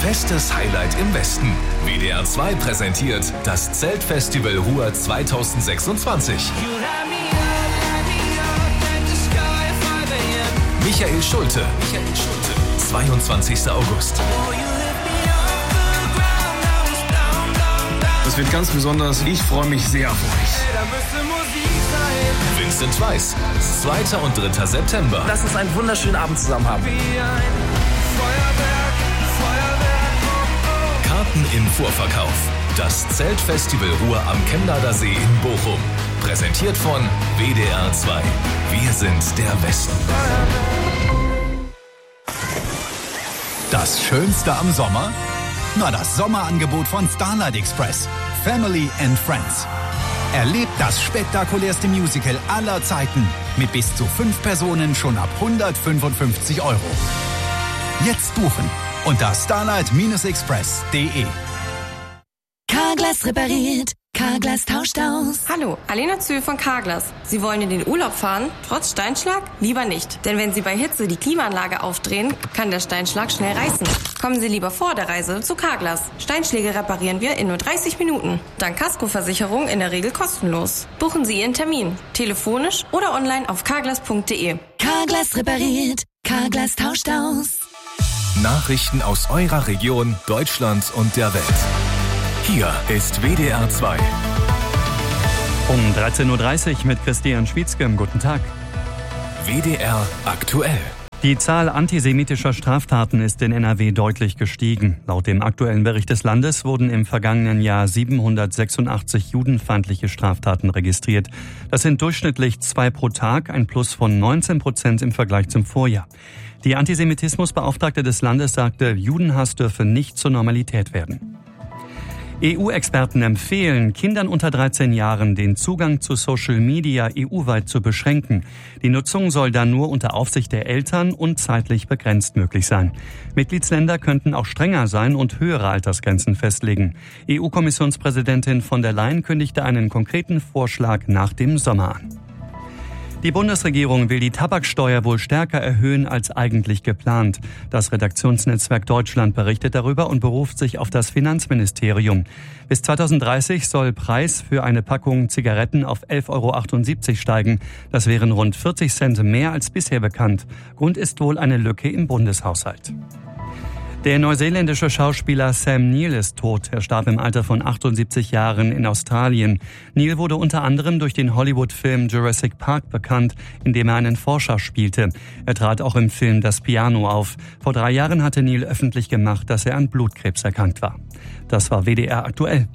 Festes Highlight im Westen. WDR 2 präsentiert das Zeltfestival Ruhr 2026. Michael Schulte. 22. August. Das wird ganz besonders. Ich freue mich sehr auf euch. Vincent Weiss. 2. und 3. September. Lass uns einen wunderschönen Abend zusammen haben. Karten im Vorverkauf. Das Zeltfestival Ruhr am Chemnader See in Bochum. Präsentiert von WDR 2. Wir sind der Westen. Das Schönste am Sommer? Na, das Sommerangebot von Starlight Express. Family and Friends. Erlebt das spektakulärste Musical aller Zeiten mit bis zu 5 Personen schon ab 155 €. Jetzt buchen unter starlight-express.de. Carglass repariert, Carglass tauscht aus. Hallo, Alena Zühl von Carglass. Sie wollen in den Urlaub fahren, trotz Steinschlag? Lieber nicht, denn wenn Sie bei Hitze die Klimaanlage aufdrehen, kann der Steinschlag schnell reißen. Kommen Sie lieber vor der Reise zu Carglass. Steinschläge reparieren wir in nur 30 Minuten. Dank Kaskoversicherung in der Regel kostenlos. Buchen Sie Ihren Termin, telefonisch oder online auf carglass.de. Carglass repariert, Carglass tauscht aus. Nachrichten aus eurer Region, Deutschland und der Welt. Hier ist WDR 2. Um 13.30 Uhr mit Christian Schwietzke. Guten Tag. WDR aktuell. Die Zahl antisemitischer Straftaten ist in NRW deutlich gestiegen. Laut dem aktuellen Bericht des Landes wurden im vergangenen Jahr 786 judenfeindliche Straftaten registriert. Das sind durchschnittlich 2 pro Tag, ein Plus von 19% im Vergleich zum Vorjahr. Die Antisemitismusbeauftragte des Landes sagte, Judenhass dürfe nicht zur Normalität werden. EU-Experten empfehlen, Kindern unter 13 Jahren den Zugang zu Social Media EU-weit zu beschränken. Die Nutzung soll dann nur unter Aufsicht der Eltern und zeitlich begrenzt möglich sein. Mitgliedsländer könnten auch strenger sein und höhere Altersgrenzen festlegen. EU-Kommissionspräsidentin von der Leyen kündigte einen konkreten Vorschlag nach dem Sommer an. Die Bundesregierung will die Tabaksteuer wohl stärker erhöhen als eigentlich geplant. Das Redaktionsnetzwerk Deutschland berichtet darüber und beruft sich auf das Finanzministerium. Bis 2030 soll Preis für eine Packung Zigaretten auf 11,78 € steigen. Das wären rund 40 Cent mehr als bisher bekannt. Grund ist wohl eine Lücke im Bundeshaushalt. Der neuseeländische Schauspieler Sam Neill ist tot. Er starb im Alter von 78 Jahren in Australien. Neill wurde unter anderem durch den Hollywood-Film Jurassic Park bekannt, in dem er einen Forscher spielte. Er trat auch im Film Das Piano auf. Vor 3 Jahren hatte Neill öffentlich gemacht, dass er an Blutkrebs erkrankt war. Das war WDR aktuell.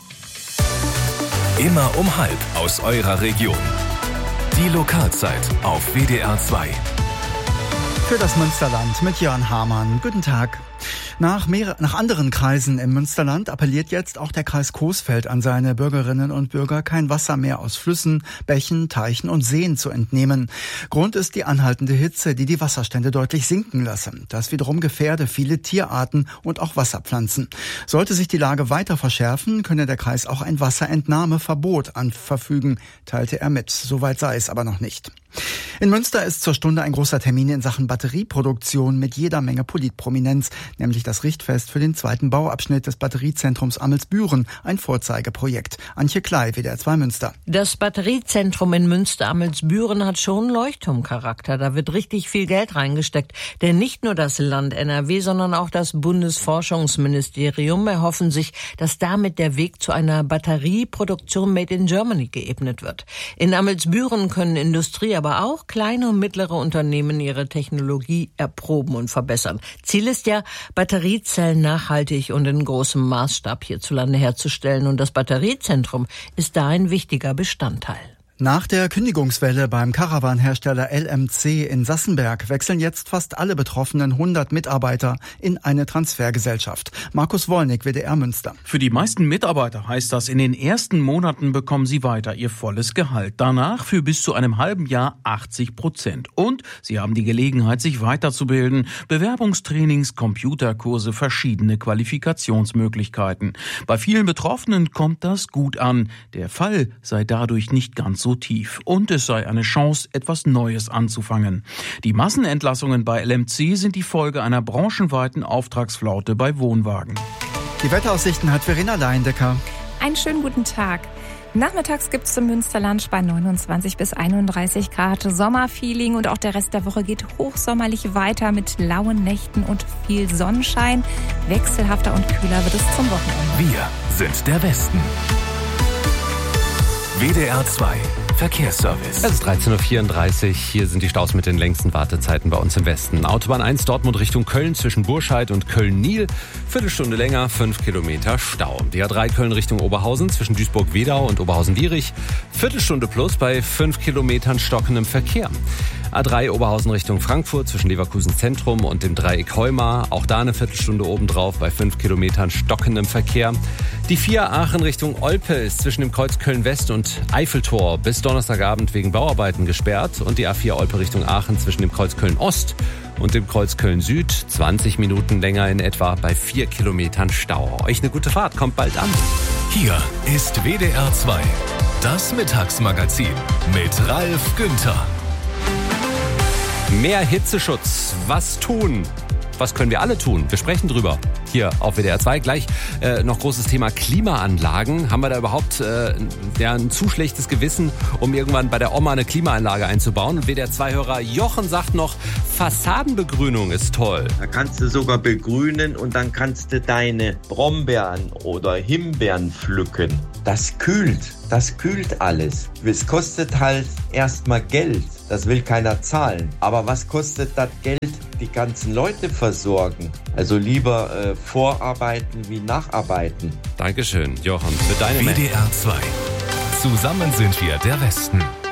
Immer um 12:30 aus eurer Region. Die Lokalzeit auf WDR 2. Für das Münsterland mit Jörn Hamann. Guten Tag. Nach anderen Kreisen im Münsterland appelliert jetzt auch der Kreis Coesfeld an seine Bürgerinnen und Bürger, kein Wasser mehr aus Flüssen, Bächen, Teichen und Seen zu entnehmen. Grund ist die anhaltende Hitze, die die Wasserstände deutlich sinken lasse. Das wiederum gefährde viele Tierarten und auch Wasserpflanzen. Sollte sich die Lage weiter verschärfen, könne der Kreis auch ein Wasserentnahmeverbot verfügen, teilte er mit. Soweit sei es aber noch nicht. In Münster ist zur Stunde ein großer Termin in Sachen Batterieproduktion mit jeder Menge Politprominenz, nämlich das Richtfest für den 2. Bauabschnitt des Batteriezentrums Amelsbüren, ein Vorzeigeprojekt. Antje Klei, WDR 2 Münster. Das Batteriezentrum in Münster-Amelsbüren hat schon Leuchtturmcharakter. Da wird richtig viel Geld reingesteckt. Denn nicht nur das Land NRW, sondern auch das Bundesforschungsministerium erhoffen sich, dass damit der Weg zu einer Batterieproduktion Made in Germany geebnet wird. In Amelsbüren können Industrie, aber auch kleine und mittlere Unternehmen ihre Technologie erproben und verbessern. Ziel ist ja, Batteriezellen nachhaltig und in großem Maßstab hierzulande herzustellen. Und das Batteriezentrum ist da ein wichtiger Bestandteil. Nach der Kündigungswelle beim Caravan-Hersteller LMC in Sassenberg wechseln jetzt fast alle betroffenen 100 Mitarbeiter in eine Transfergesellschaft. Markus Wollnick, WDR Münster. Für die meisten Mitarbeiter heißt das, in den ersten Monaten bekommen sie weiter ihr volles Gehalt. Danach für bis zu einem halben Jahr 80%. Und sie haben die Gelegenheit, sich weiterzubilden. Bewerbungstrainings, Computerkurse, verschiedene Qualifikationsmöglichkeiten. Bei vielen Betroffenen kommt das gut an. Der Fall sei dadurch nicht ganz so so tief. Und es sei eine Chance, etwas Neues anzufangen. Die Massenentlassungen bei LMC sind die Folge einer branchenweiten Auftragsflaute bei Wohnwagen. Die Wetteraussichten hat Verena Leindecker. Einen schönen guten Tag. Nachmittags gibt es im Münsterland bei 29 bis 31 Grad Sommerfeeling und auch der Rest der Woche geht hochsommerlich weiter mit lauen Nächten und viel Sonnenschein. Wechselhafter und kühler wird es zum Wochenende. Wir sind der Westen. WDR 2 Verkehrsservice. Es ist 13.34 Uhr. Hier sind die Staus mit den längsten Wartezeiten bei uns im Westen. Autobahn 1 Dortmund Richtung Köln zwischen Burscheid und Köln-Niel. Viertelstunde länger, 5 Kilometer Stau. Die A3 Köln Richtung Oberhausen zwischen Duisburg-Wedau und Oberhausen-Wierich. Viertelstunde plus bei 5 Kilometern stockendem Verkehr. A3 Oberhausen Richtung Frankfurt zwischen Leverkusen Zentrum und dem Dreieck Heumar. Auch da eine Viertelstunde obendrauf bei 5 Kilometern stockendem Verkehr. Die 4 Aachen Richtung Olpe ist zwischen dem Kreuz Köln-West und Eiffeltor bis Donnerstagabend wegen Bauarbeiten gesperrt. Und die A4 Olpe Richtung Aachen zwischen dem Kreuz Köln-Ost und dem Kreuz Köln-Süd 20 Minuten länger in etwa bei 4 Kilometern Stau. Euch eine gute Fahrt, kommt bald an. Hier ist WDR 2, das Mittagsmagazin mit Ralf Günther. Mehr Hitzeschutz. Was tun? Was können wir alle tun? Wir sprechen drüber. Hier auf WDR 2 gleich noch großes Thema Klimaanlagen. Haben wir da überhaupt ein zu schlechtes Gewissen, um irgendwann bei der Oma eine Klimaanlage einzubauen? Und WDR 2-Hörer Jochen sagt noch, Fassadenbegrünung ist toll. Da kannst du sogar begrünen und dann kannst du deine Brombeeren oder Himbeeren pflücken. Das kühlt alles. Es kostet halt erstmal Geld. Das will keiner zahlen. Aber was kostet das Geld? Die ganzen Leute versorgen. Also lieber vorarbeiten wie nacharbeiten. Dankeschön, Jochen, für deine WDR 2. Zusammen sind wir der Westen.